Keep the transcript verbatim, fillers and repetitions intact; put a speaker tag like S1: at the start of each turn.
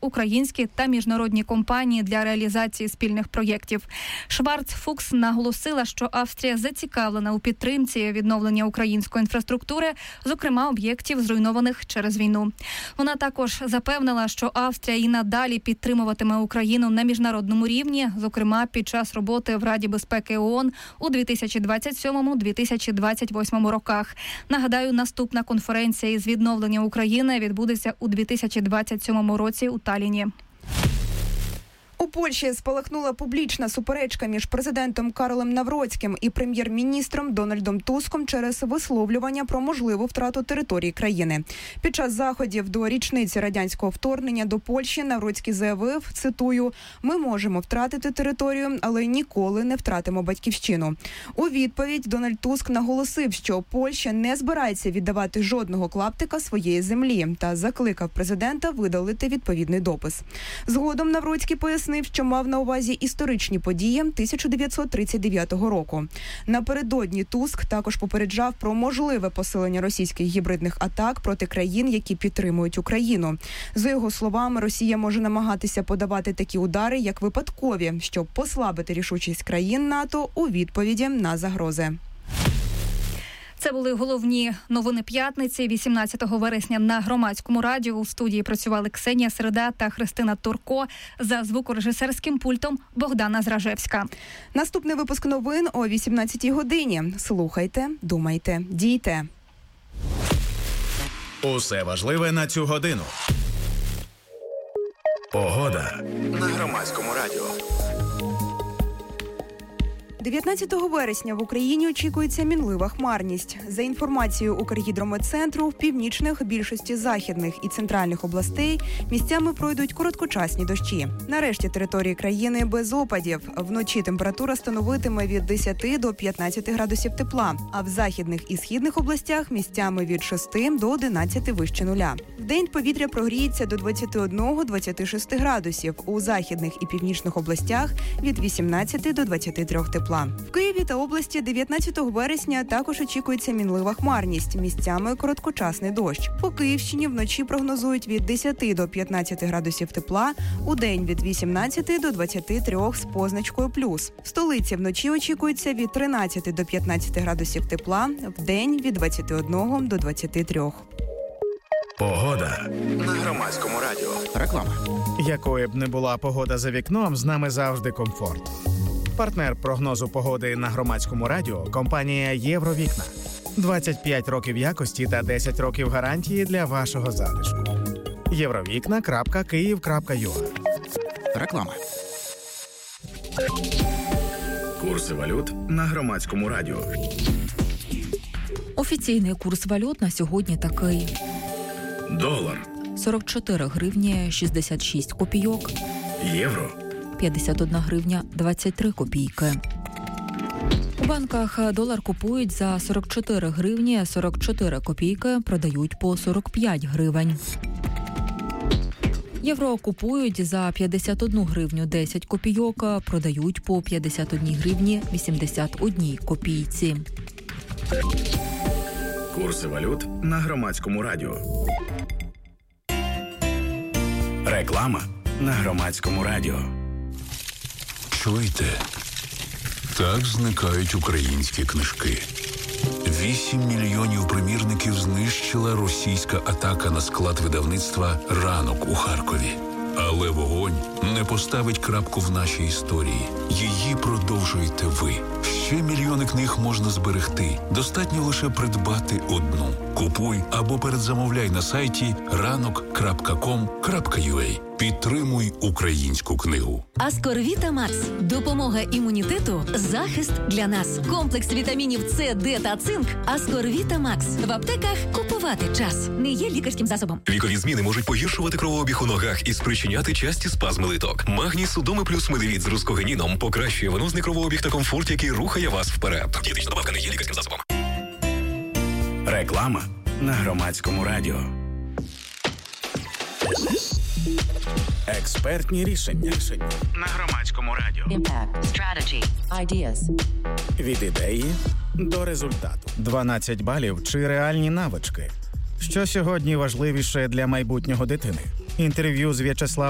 S1: українські та міжнародні компанії для реалізації спільних проєктів. Шварц-Фукс наголосила, що Австрія зацікавлена у підтримці відновлення української інфраструктури, зокрема об'єктів, зруйнованих через війну. Вона також запевнила, що Австрія і надалі підтримуватиме Україну на міжнародному рівні, зокрема під час роботи в Раді безпеки ООН у дві тисячі двадцять сьомому - дві тисячі двадцять восьмому роках. Нагадаю, наступна конференція із відновлення України відбудеться у дві тисячі двадцять сьомому році у Талліні.
S2: У Польщі спалахнула публічна суперечка між президентом Карлом Навроцьким і прем'єр-міністром Дональдом Туском через висловлювання про можливу втрату території країни. Під час заходів до річниці радянського вторгнення до Польщі Навроцький заявив, цитую, «Ми можемо втратити територію, але ніколи не втратимо батьківщину». У відповідь Дональд Туск наголосив, що Польща не збирається віддавати жодного клаптика своєї землі та закликав президента видалити відповідний допис. Згодом Навроцький пояснив, що мав на увазі історичні події тисяча дев'ятсот тридцять дев'ятого року. Напередодні Туск також попереджав про можливе посилення російських гібридних атак проти країн, які підтримують Україну. За його словами, Росія може намагатися подавати такі удари, як випадкові, щоб послабити рішучість країн НАТО у відповіді на загрози.
S1: Це були головні новини п'ятниці, вісімнадцятого вересня на Громадському радіо. У студії працювали Ксенія Середа та Христина Турко. За звукорежисерським пультом Богдана Зражевська.
S2: Наступний випуск новин о вісімнадцятій годині. Слухайте, думайте, дійте.
S3: Усе важливе на цю годину. Погода на Громадському радіо.
S2: дев'ятнадцятого вересня в Україні очікується мінлива хмарність. За інформацією Укргідрометцентру, в північних, більшості західних і центральних областей місцями пройдуть короткочасні дощі. Нарешті території країни без опадів. Вночі температура становитиме від десяти до п'ятнадцяти градусів тепла, а в західних і східних областях місцями від шести до одинадцяти вище нуля. Вдень повітря прогріється до двадцяти одного - двадцяти шести градусів. У західних і північних областях від вісімнадцяти до двадцяти трьох тепла. В Києві та області дев'ятнадцятого вересня також очікується мінлива хмарність, місцями короткочасний дощ. По Київщині вночі прогнозують від десяти до п'ятнадцяти градусів тепла, удень від вісімнадцяти до двадцяти трьох з позначкою плюс. В столиці вночі очікується від тринадцяти до п'ятнадцяти градусів тепла, вдень від двадцяти одного до двадцяти трьох.
S3: Погода на Громадському радіо.
S4: Реклама.
S5: Якою б не була погода за вікном, з нами завжди комфорт. Партнер прогнозу погоди на Громадському радіо – компанія «Євровікна». двадцять п'ять років якості та десять років гарантії для вашого затишку. євровікна крапка київ крапка ю а.
S4: Реклама.
S3: Курси валют на Громадському радіо.
S6: Офіційний курс валют на сьогодні такий.
S3: Долар.
S6: сорок чотири гривні шістдесят шість копійок.
S3: Євро.
S6: п'ятдесят одна гривня двадцять три копійки. У банках долар купують за сорок чотири гривні сорок чотири копійки, продають по сорок п'ять гривень. Євро купують за п'ятдесят одну гривню десять копійок, продають по п'ятдесят одні гривні вісімдесят одній копійці.
S3: Курси валют на Громадському радіо. Реклама на Громадському радіо.
S7: Чуєте? Так зникають українські книжки. Вісім мільйонів примірників знищила російська атака на склад видавництва «Ранок» у Харкові. Але вогонь не поставить крапку в нашій історії. Її продовжуєте ви. Ще мільйони книг можна зберегти. Достатньо лише придбати одну. Купуй або передзамовляй на сайті ранок крапка ком крапка ю а. Підтримуй українську книгу.
S8: Аскорвіта Макс. Допомога імунітету. Захист для нас. Комплекс вітамінів С, Д та цинк. Аскорвіта Макс. В аптеках купувати час. Не є лікарським засобом.
S9: Вікові зміни можуть погіршувати кровообіг у ногах і спричиняти часті спазми литок. Магній Судоми плюс медивіт з рускогеніном покращує венозний кровообіг та комфорт, який рухає вас вперед. Дієтична добавка не є лікарським засобом.
S3: Реклама на Громадському радіо. Експертні рішення. Рішення на Громадському радіо.
S10: Impact. Strategy. Ideas.
S3: Від ідеї до результату.
S5: дванадцять балів чи реальні навички? Що сьогодні важливіше для майбутнього дитини? Інтерв'ю з В'ячеславом